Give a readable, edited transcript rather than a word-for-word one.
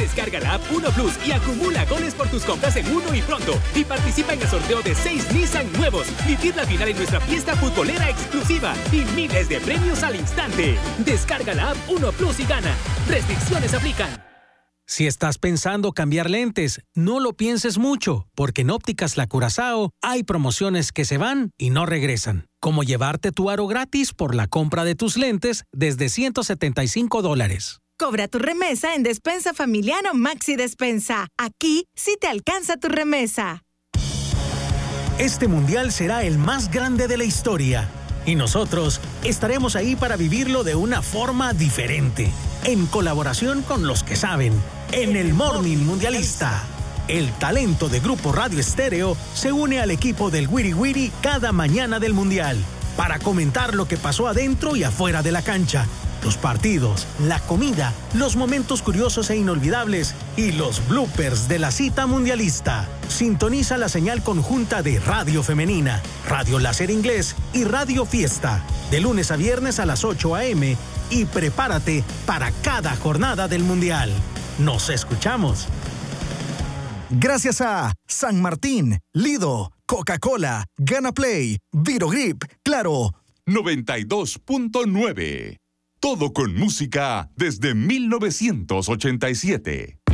Descarga la app 1 Plus y acumula goles por tus compras en Uno y Pronto. Y participa en el sorteo de 6 Nissan nuevos. Vivir la final en nuestra fiesta futbolera exclusiva. Y miles de premios al instante. Descarga la app 1 Plus y gana. Restricciones aplican. Si estás pensando cambiar lentes, no lo pienses mucho, porque en Ópticas La Curazao hay promociones que se van y no regresan. Como llevarte tu aro gratis por la compra de tus lentes desde $175. Cobra tu remesa en Despensa Familiar o Maxi Despensa. Aquí sí te alcanza tu remesa. Este mundial será el más grande de la historia. Y nosotros estaremos ahí para vivirlo de una forma diferente, en colaboración con los que saben, en el Morning Mundialista. El talento de Grupo Radio Estéreo se une al equipo del Wiri Wiri cada mañana del Mundial para comentar lo que pasó adentro y afuera de la cancha, los partidos, la comida, los momentos curiosos e inolvidables y los bloopers de la cita mundialista. Sintoniza la señal conjunta de Radio Femenina, Radio Láser Inglés y Radio Fiesta, de lunes a viernes a las 8 a.m. y prepárate para cada jornada del Mundial. ¡Nos escuchamos! Gracias a San Martín, Lido, Coca-Cola, Gana Play, Virogrip, Claro. 92.9. Todo con música desde 1987.